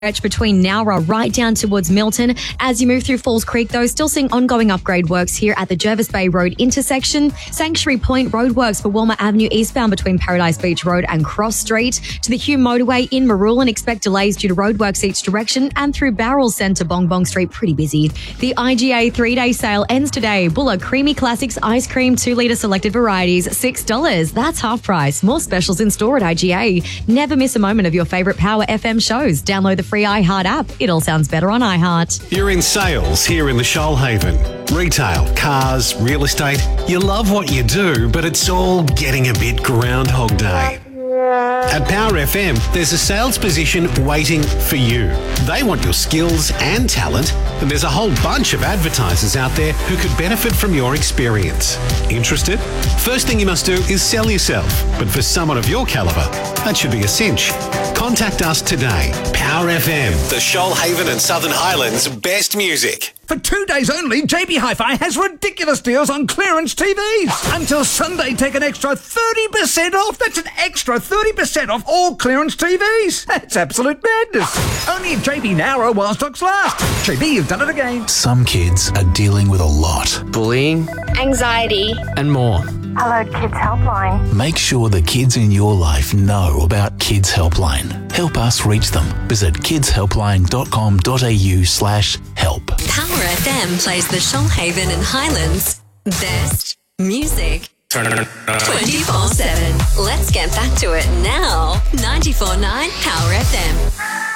stretch between Nowra right down towards Milton. As you move through Falls Creek, though, still seeing ongoing upgrade works here at the Jervis Bay Road intersection. Sanctuary Point roadworks for Walmer Avenue eastbound between Paradise Beach Road and Cross Street. To the Hume Motorway in Marulan, expect delays due to roadworks each direction, and through Barrel Centre, Bong Bong Street, pretty busy. The IGA 3-day sale ends today. Bulla Creamy Classics Ice Cream 2-litre selected varieties, $6. That's half price. More specials in store at IGA. Never miss a moment of your favourite Power FM shows. Download the free iHeart app. It all sounds better on iHeart. You're in sales here in the Shoalhaven. Retail, cars, real estate. You love what you do, but it's all getting a bit Groundhog Day. At Power FM, there's a sales position waiting for you. They want your skills and talent, and there's a whole bunch of advertisers out there who could benefit from your experience. Interested? First thing you must do is sell yourself, but for someone of your calibre, that should be a cinch. Contact us today. Power FM, the Shoalhaven and Southern Highlands' best music. For 2 days only, JB Hi-Fi has ridiculous deals on clearance TVs. Until Sunday, take an extra 30% off. That's an extra 30% off all clearance TVs. That's absolute madness. Only at JB Nowra while stocks last. JB, you've done it again. Some kids are dealing with a lot. Bullying, anxiety, and more. Hello Kids Helpline. Make sure the kids in your life know about Kids Helpline. Help us reach them. Visit kidshelpline.com.au/help. Power FM plays the Shoalhaven and Highlands best music 24/7. Let's get back to it now. 94.9 Power FM.